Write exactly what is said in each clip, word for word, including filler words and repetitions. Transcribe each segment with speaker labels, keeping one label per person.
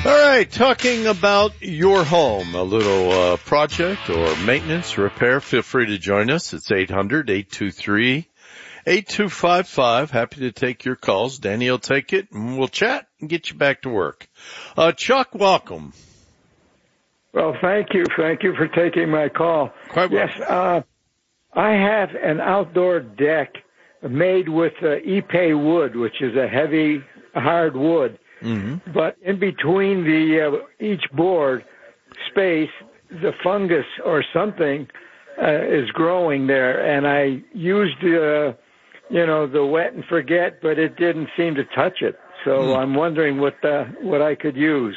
Speaker 1: All right, talking about your home, a little uh, project or maintenance, repair, feel free to join us. It's eight hundred, eight two three, eight two five five. Happy to take your calls. Danny will take it, and we'll chat and get you back to work. Uh, Chuck, welcome.
Speaker 2: Well, thank you. Thank you for taking my call.
Speaker 1: Quite well.
Speaker 2: Yes, uh, I have an outdoor deck made with uh, Ipe wood, which is a heavy, hard wood. Mm-hmm. But in between the uh, each board space, the fungus or something uh, is growing there, and I used uh, you know the wet and forget, but it didn't seem to touch it. So mm. I'm wondering what uh, what I could use.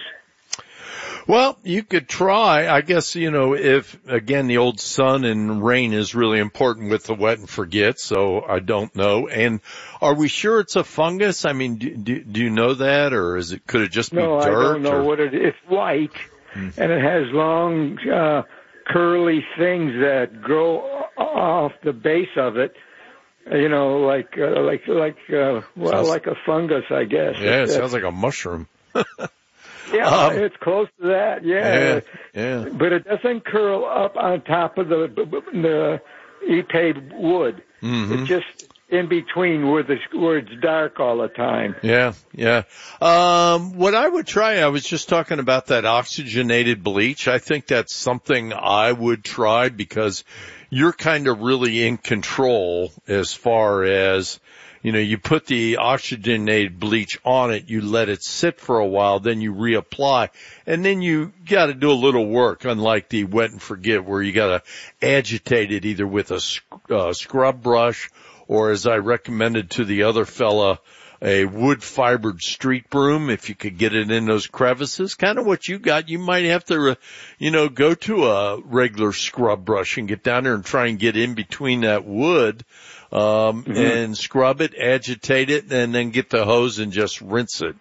Speaker 1: Well, you could try. I guess, you know, if, again, the old sun and rain is really important with the wet and forget, so I don't know. And are we sure it's a fungus? I mean, do, do, do you know that, or is it, could it just be
Speaker 2: no,
Speaker 1: dirt?
Speaker 2: No, I don't know
Speaker 1: or?
Speaker 2: what it is. It's white, hmm. and it has long, uh, curly things that grow off the base of it. You know, like, uh, like, like, uh, well, sounds, like a fungus, I guess.
Speaker 1: Yeah, it sounds like a mushroom.
Speaker 2: Yeah, um, it's close to that. Yeah.
Speaker 1: yeah, yeah.
Speaker 2: But it doesn't curl up on top of the the Ipe wood. Mm-hmm. It's just in between where the where it's dark all the time.
Speaker 1: Yeah, yeah. Um, what I would try, I was just talking about that oxygenated bleach. I think that's something I would try because you're kind of really in control as far as, you know, you put the oxygenated bleach on it, you let it sit for a while, then you reapply, and then you got to do a little work, unlike the wet and forget where you got to agitate it either with a uh, scrub brush or, as I recommended to the other fella, a wood fibered street broom if you could get it in those crevices. Kind of what you got. You might have to, uh, you know, go to a regular scrub brush and get down there and try and get in between that wood. Um, mm-hmm. and scrub it, agitate it, and then get the hose and just rinse it.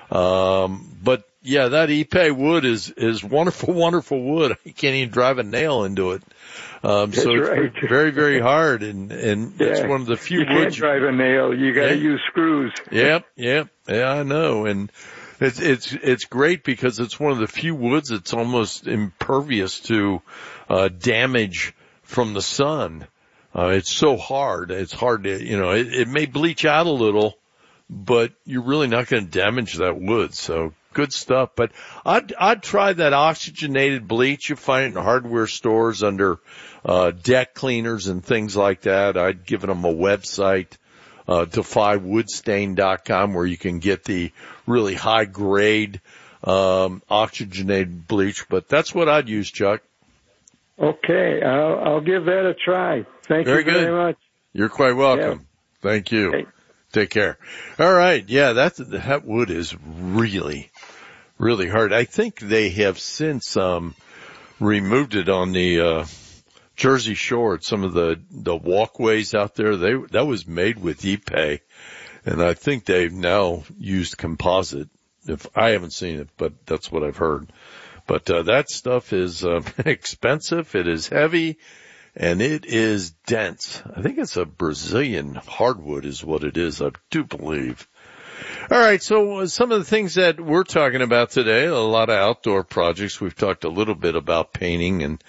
Speaker 1: Um, but yeah, that Ipe wood is, is wonderful, wonderful wood. You can't even drive a nail into it. Um, so it's
Speaker 2: right.
Speaker 1: very, very hard, and, and
Speaker 2: yeah.
Speaker 1: it's one of the few
Speaker 2: you
Speaker 1: woods.
Speaker 2: You can't drive a nail. You gotta
Speaker 1: yeah.
Speaker 2: use screws.
Speaker 1: Yep, yep. Yeah, I know. And it's, it's, it's great because it's one of the few woods that's almost impervious to, uh, damage from the sun. Uh, it's so hard. It's hard to, you know, it, it may bleach out a little, but you're really not going to damage that wood. So good stuff. But I'd, I'd try that oxygenated bleach. You find it in hardware stores under, uh, deck cleaners and things like that. I'd given them a website, uh, defy wood stain dot com where you can get the really high grade, um, oxygenated bleach. But that's what I'd use, Chuck.
Speaker 2: Okay. I'll, I'll give that a try. Thank
Speaker 1: very
Speaker 2: you very
Speaker 1: good.
Speaker 2: much.
Speaker 1: You're quite welcome. Yeah. Thank you.
Speaker 2: Okay.
Speaker 1: Take care. All right. Yeah, that's, that wood is really, really hard. I think they have since, um, removed it on the, uh, Jersey Shore at some of the, the walkways out there. They, that was made with Ipe. And I think they've now used composite. If I haven't seen it, but that's what I've heard. But, uh, that stuff is, uh, expensive. It is heavy. And it is dense. I think it's a Brazilian hardwood is what it is, I do believe. All right, so some of the things that we're talking about today, a lot of outdoor projects. We've talked a little bit about painting. And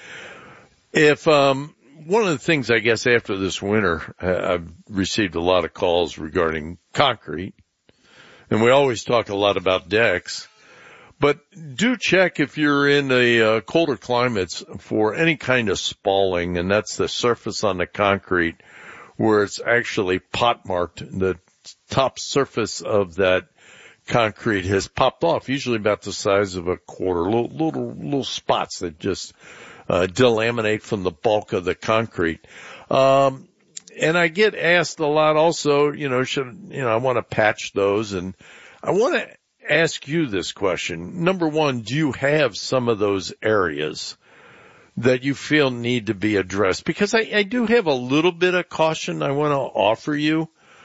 Speaker 1: if um one of the things, I guess, after this winter, I've received a lot of calls regarding concrete. And we always talk a lot about decks. But do check if you're in the uh, colder climates for any kind of spalling, and that's the surface on the concrete where it's actually pot marked. The top surface of that concrete has popped off, usually about the size of a quarter, little little, little spots that just uh, delaminate from the bulk of the concrete. Um, and I get asked a lot also, you know, should, you know, I want to patch those, and I want to ask you this question. Number one, do you have some of those areas that you feel need to be addressed? Because I, I do have a little bit of caution I want to offer you.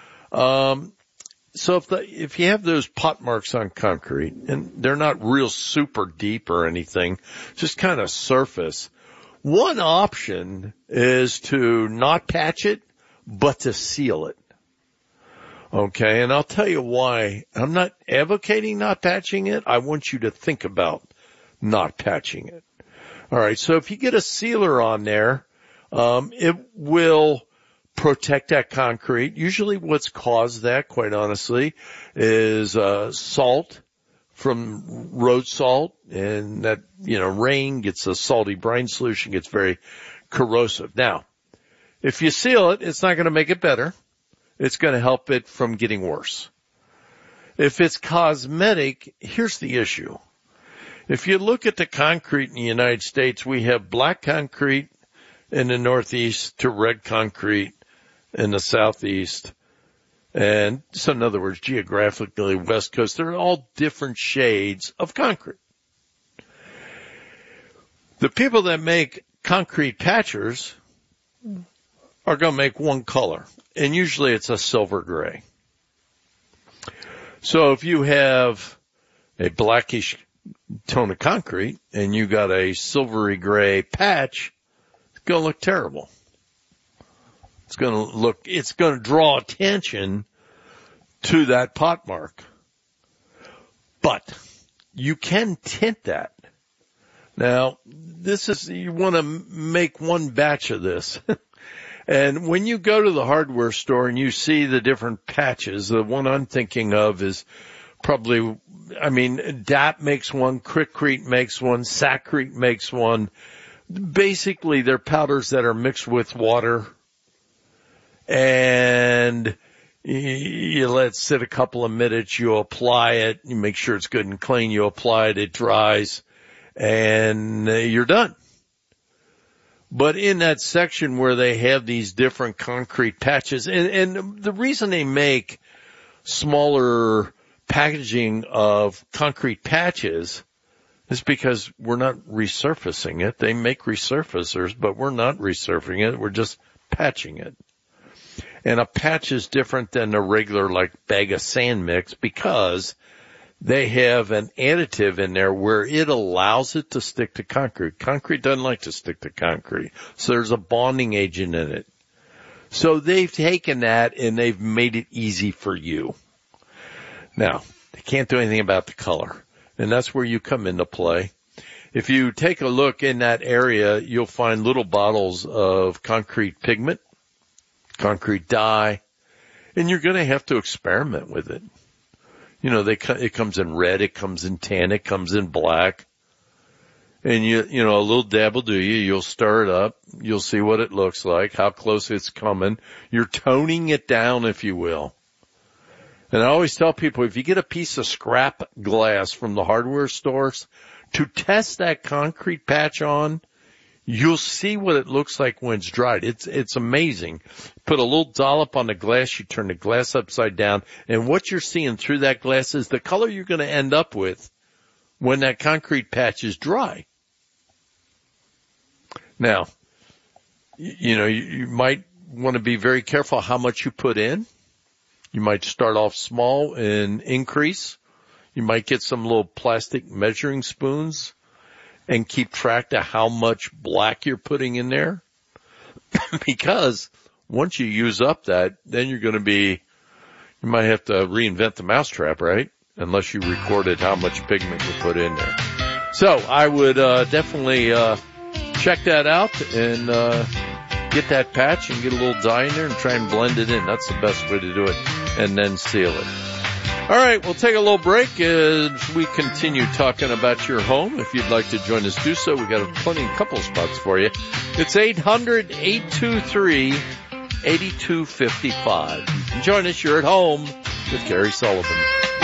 Speaker 1: Um, so if the, if you have those pot marks on concrete and they're not real super deep or anything, just kind of surface, one option is to not patch it, but to seal it. Okay, and I'll tell you why. I'm not advocating not patching it. I want you to think about not patching it. All right, so if you get a sealer on there, um, it will protect that concrete. Usually what's caused that, quite honestly, is uh salt from road salt, and that, you know, rain gets a salty brine solution, gets very corrosive. Now, if you seal it, it's not going to make it better. It's going to help it from getting worse. If it's cosmetic, here's the issue. If you look at the concrete in the United States, we have black concrete in the Northeast to red concrete in the Southeast. And so in other words, geographically, West Coast, they're all different shades of concrete. The people that make concrete patchers are going to make one color, and usually it's a silver gray. So if you have a blackish tone of concrete and you got a silvery gray patch, it's going to look terrible. It's going to look, it's going to draw attention to that pot mark. But you can tint that. Now, this is, you want to make one batch of this. And when you go to the hardware store and you see the different patches, the one I'm thinking of is probably, I mean, D A P makes one, Quikrete makes one, Sakrete makes one. Basically, they're powders that are mixed with water, and you let it sit a couple of minutes, you apply it, you make sure it's good and clean, you apply it, it dries, and you're done. But in that section where they have these different concrete patches, and, and the reason they make smaller packaging of concrete patches is because we're not resurfacing it. They make resurfacers, but we're not resurfacing it. We're just patching it. And a patch is different than a regular like bag of sand mix because they have an additive in there where it allows it to stick to concrete. Concrete doesn't like to stick to concrete, so there's a bonding agent in it. So they've taken that and they've made it easy for you. Now, they can't do anything about the color, and that's where you come into play. If you take a look in that area, you'll find little bottles of concrete pigment, concrete dye, and you're going to have to experiment with it. You know, they, it comes in red, it comes in tan, it comes in black. And you, you know, a little dab will do you. You'll stir it up. You'll see what it looks like, how close it's coming. You're toning it down, if you will. And I always tell people, if you get a piece of scrap glass from the hardware stores, to test that concrete patch on, you'll see what it looks like when it's dried. It's, it's amazing. Put a little dollop on the glass, you turn the glass upside down, and what you're seeing through that glass is the color you're going to end up with when that concrete patch is dry. Now, you know, you, you might want to be very careful how much you put in. You might start off small and increase. You might get some little plastic measuring spoons and keep track of how much black you're putting in there. Because once you use up that, then you're going to be, you might have to reinvent the mousetrap, right? Unless you recorded how much pigment you put in there. So I would uh, definitely uh, check that out and uh, get that patch and get a little dye in there and try and blend it in. That's the best way to do it. And then seal it. All right, we'll take a little break as we continue talking about your home. If you'd like to join us, do so. We've got plenty, a couple spots for you. It's eight hundred, eight two three, eight two five five. Join us. You're at home with Gary Sullivan.